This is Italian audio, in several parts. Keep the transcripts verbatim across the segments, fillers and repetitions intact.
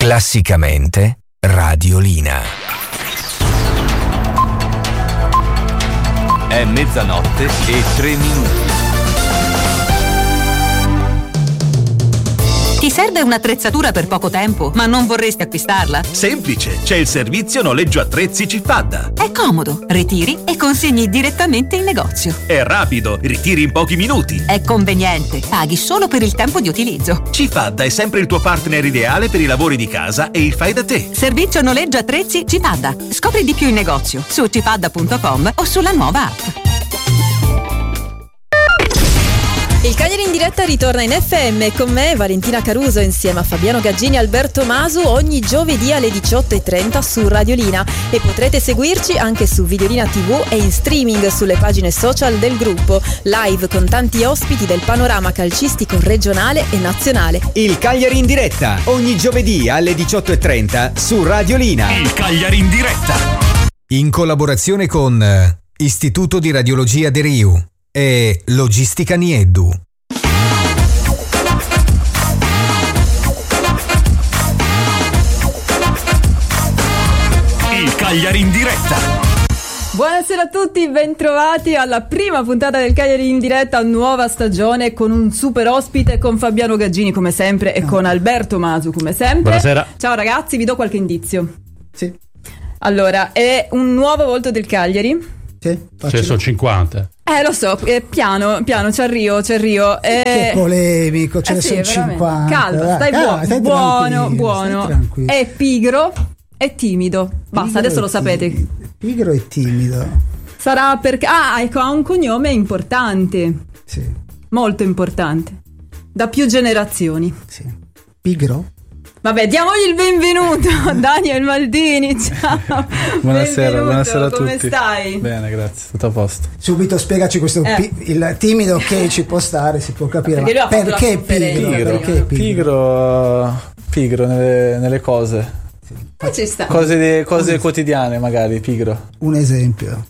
Classicamente Radiolina. È mezzanotte e tre minuti. Ti serve un'attrezzatura per poco tempo, ma non vorresti acquistarla? Semplice, c'è il servizio noleggio attrezzi Cifadda. È comodo, ritiri e consegni direttamente in negozio. È rapido, ritiri in pochi minuti. È conveniente, paghi solo per il tempo di utilizzo. Cifadda è sempre il tuo partner ideale per i lavori di casa e il fai da te. Servizio noleggio attrezzi Cifadda. Scopri di più in negozio su cifadda punto com o sulla nuova app. Il Cagliari in diretta ritorna in F M con me Valentina Caruso insieme a Fabiano Gaggini e Alberto Masu ogni giovedì alle diciotto e trenta su Radiolina, e potrete seguirci anche su Videolina tivù e in streaming sulle pagine social del gruppo, live con tanti ospiti del panorama calcistico regionale e nazionale. Il Cagliari in diretta ogni giovedì alle diciotto e trenta su Radiolina. Il Cagliari in diretta In collaborazione con Istituto di Radiologia De Riu e Logistica Nieddu. Il Cagliari in diretta. Buonasera a tutti, bentrovati alla prima puntata del Cagliari in diretta, nuova stagione, con un super ospite, con Fabiano Gaggini come sempre e con Alberto Masu come sempre. Buonasera. Ciao ragazzi, vi do qualche indizio. Sì. Allora, è un nuovo volto del Cagliari. Sì, ce ne sono cinquanta. Eh, lo so, eh, piano, piano, ci arrivo, ci arrivo. Eh, che polemico, ce eh ne sì, sono veramente. cinquanta. Calma, stai, Dai, buono, stai buono, buono. stai tranquillo. È pigro, è timido. Basta, Pigro adesso e lo sapete. timido. Pigro e timido. Sarà perché... Ah, ecco, ha un cognome importante. Sì. Molto importante. Da più generazioni. Sì. Pigro? Vabbè, diamogli il benvenuto a Daniel Maldini, ciao. Buonasera, Benvenuto, buonasera a come tutti. Come stai? Bene, grazie, tutto a posto. Subito spiegaci questo Eh. pi- il timido che ci può stare, si può capire. Perché lui ha ma fatto la perché conferenza. pigro? Pigro, Perché pigro? pigro, pigro nelle, nelle cose. Eh, ci sta. Cose, di- cose quotidiane, magari, pigro. Un esempio.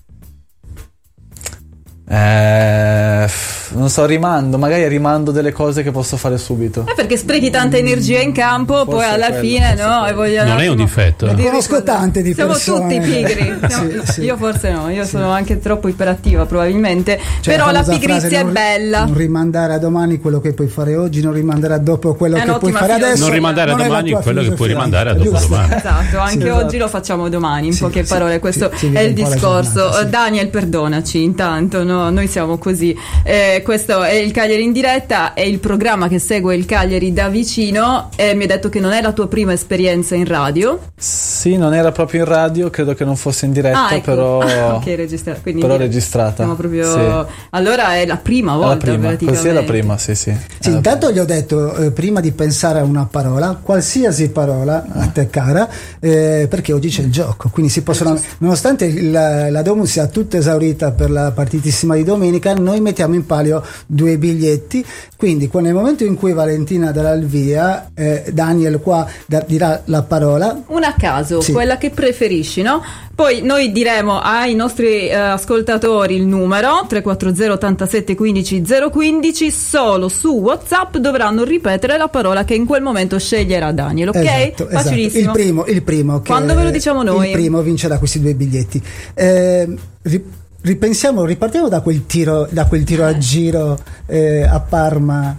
Eh, f- non so, rimando, magari rimando delle cose che posso fare subito. Eh, perché sprechi tanta energia in campo, Forse poi alla quello, fine forse no, quello. e voglio Non è un difetto, eh. Ne conosco tante di Siamo persone. tutti pigri. Siamo- Sì, sì. Io forse no, io sono anche troppo iperattiva probabilmente, Cioè, però la famosa pigrizia frase, è non- bella. Non rimandare a domani quello che puoi fare oggi, non rimandare a dopo quello È che puoi un'ottima fare filosofia. adesso. Non rimandare a è la domani tua quello che puoi filosofia. rimandare a Giusto. dopodomani. Esatto, anche Sì, oggi esatto. lo facciamo domani, in Sì, poche sì, parole, questo sì, si è vive il un po' la discorso. giornata, sì. Daniel, perdonaci intanto, no, noi siamo così. Eh, questo è il Cagliari in diretta, è il programma che segue il Cagliari da vicino, e mi hai detto che non è la tua prima esperienza in radio. Sì, non era proprio in radio, credo che non fosse in diretta, Ah, ecco. però, Ah, ok, registra- quindi però in diretta. registrata. Siamo proprio... Sì. Allora è la prima È volta la prima, praticamente. così è la prima, sì, sì. Sì, È la intanto gli ho detto eh, prima di pensare a una parola, qualsiasi parola a te cara, eh, perché oggi c'è il gioco, quindi si possono, nonostante il- la, la Domus sia tutta esaurita per la partitissima di domenica, noi mettiamo in palio due biglietti, quindi qua- nel momento in cui Valentina darà il via, eh, Daniel qua da- dirà la parola. Una a caso, Sì. quella che preferisci, no? Poi noi diremo ai nostri eh, ascoltatori il numero tre quattro zero ottantasette quindici zero quindici, solo su WhatsApp dovranno ripetere la parola che in quel momento sceglierà Daniel, ok? Esatto, esatto. Facilissimo. Il primo, il primo che Quando ve lo diciamo noi? Il primo vincerà questi due biglietti. Eh, ri- ripensiamo, ripartiamo da quel tiro, da quel tiro a giro eh, a Parma.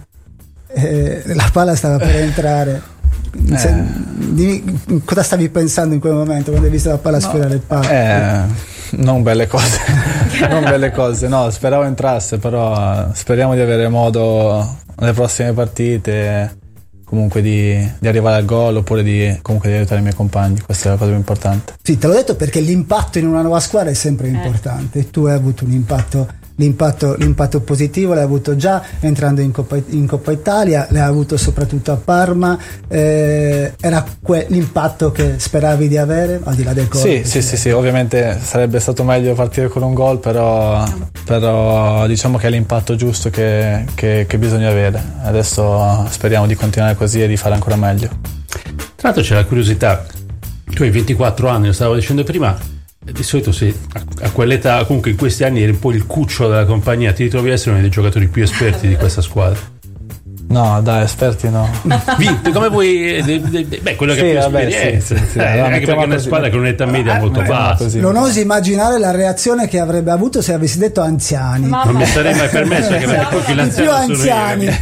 Eh, la palla stava per entrare. Se- Eh. dimmi, cosa stavi pensando in quel momento quando hai visto la palla sfiorare il palo? Eh, non belle cose, non belle cose, no, speravo entrasse, però speriamo di avere modo nelle prossime partite comunque di, di arrivare al gol, oppure di comunque di aiutare i miei compagni, questa è la cosa più importante. Sì, te l'ho detto perché l'impatto in una nuova squadra è sempre importante. Tu hai avuto un impatto, l'impatto, l'impatto positivo l'hai avuto già entrando in Coppa, in Coppa Italia, l'hai avuto soprattutto a Parma. Eh, era que- l'impatto che speravi di avere, al di là del gol? Sì, sì, sì, sì, ovviamente sarebbe stato meglio partire con un gol, però, però diciamo che è l'impatto giusto che, che, che bisogna avere. Adesso speriamo di continuare così e di fare ancora meglio. Tra l'altro c'è la curiosità, tu hai ventiquattro anni, lo stavo dicendo prima, di solito se a, a quell'età, comunque in questi anni eri un po' il cucciolo della compagnia, ti ritrovi a essere uno dei giocatori più esperti di questa squadra. No, dai, esperti no. Vinto, come vuoi? Beh, quello che Sì, ha più vabbè, esperienza. sì, sì, sì. Eh, Allora, anche mettiamo perché è una così. squadra con un'età media Eh, molto mettiamo bassa. così. Non osi immaginare la reazione che avrebbe avuto se avessi detto anziani. Ma- Non mi sarei mai permesso, anche perché poi più I più l'anziano sono anziani. io.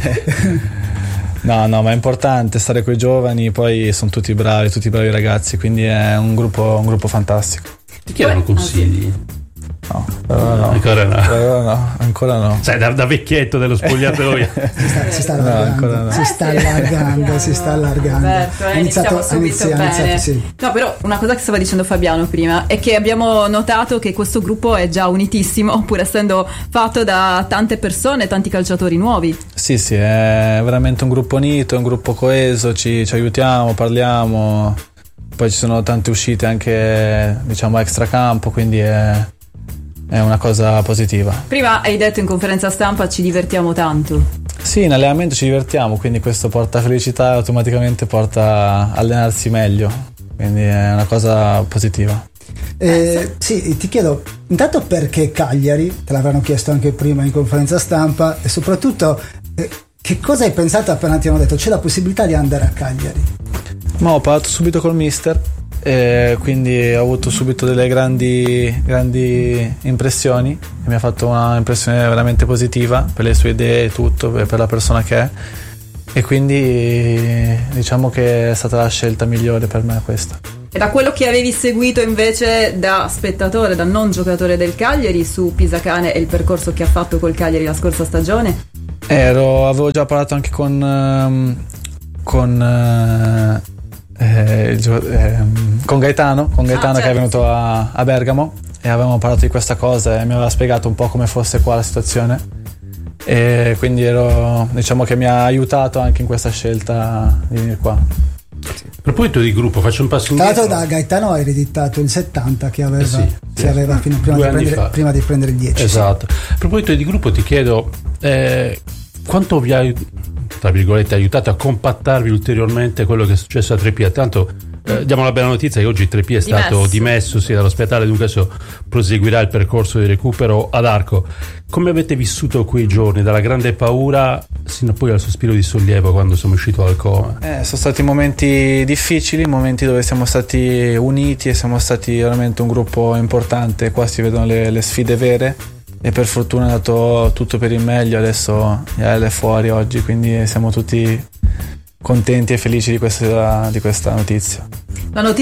No, no, ma è importante stare con i giovani, poi sono tutti bravi, tutti bravi ragazzi, quindi è un gruppo, un gruppo fantastico. Ti chiedono consigli? No, però no. Ancora no. Però no, ancora no. Sai, da, da vecchietto dello spogliatoio. Si sta, si sta No, allargando, ancora no. si sta allargando, si sta allargando. Perfetto, eh, Ha iniziato- iniziamo ha subito iniziato- ha bene. iniziato, sì. No, però una cosa che stava dicendo Fabiano prima è che abbiamo notato che questo gruppo è già unitissimo, pur essendo fatto da tante persone, tanti calciatori nuovi. Sì, sì, è veramente un gruppo unito, un gruppo coeso, ci, ci aiutiamo, parliamo, poi ci sono tante uscite anche, diciamo, extracampo, quindi è, è una cosa positiva. Prima hai detto in conferenza stampa ci divertiamo tanto. Sì, in allenamento ci divertiamo, quindi questo porta felicità e automaticamente porta a allenarsi meglio, quindi è una cosa positiva. Eh, sì, ti chiedo intanto perché Cagliari, te l'avranno chiesto anche prima in conferenza stampa, e soprattutto eh, che cosa hai pensato appena ti hanno detto c'è la possibilità di andare a Cagliari? Ma ho parlato subito col mister, e quindi ho avuto subito delle grandi, grandi impressioni, e mi ha fatto una impressione veramente positiva per le sue idee e tutto, per per la persona che è, e quindi diciamo che è stata la scelta migliore per me questa. E da quello che avevi seguito invece da spettatore, da non giocatore del Cagliari, su Pisacane e il percorso che ha fatto col Cagliari la scorsa stagione? Ero, avevo già parlato anche con ehm, con eh, eh, il gio- ehm, con Gaetano, con Gaetano Ah, che è certo, venuto a, a Bergamo, e avevamo parlato di questa cosa e mi aveva spiegato un po' come fosse qua la situazione, e quindi ero, diciamo che mi ha aiutato anche in questa scelta di venire qua. A proposito di gruppo, faccio un passo Tra l'altro indietro. da Gaetano hai ereditato il settanta che aveva, Eh sì, che sì. aveva fino, prima, di Due anni prendere, fa. prima di prendere il dieci. Esatto. A proposito di gruppo, ti chiedo eh, quanto vi ha, tra virgolette, aiutato a compattarvi ulteriormente quello che è successo a Treppier. Tanto eh, diamo la bella notizia che oggi Treppier è stato Dimesso. dimesso sì, dall'ospedale, dunque adesso proseguirà il percorso di recupero ad Arco. Come avete vissuto quei giorni, dalla grande paura sino poi al sospiro di sollievo quando siamo usciti dal coma? Eh, sono stati momenti difficili, momenti dove siamo stati uniti e siamo stati veramente un gruppo importante. Qua si vedono le, le sfide vere, e per fortuna è andato tutto per il meglio. Adesso Yael è fuori oggi, quindi siamo tutti contenti e felici di questa, di questa notizia. La notizia